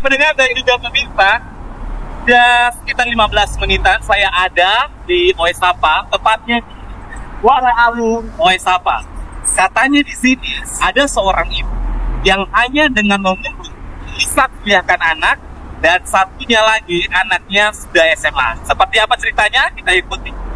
pendengar dan juga pemirsa, sudah sekitar 15 menitan saya ada di Oesapa, tepatnya di Muara Awu Oesapa. Katanya di sini ada seorang ibu yang hanya dengan memiliki bisa kuliahkan anak, dan satunya lagi anaknya sudah SMA. Seperti apa ceritanya? Kita ikuti.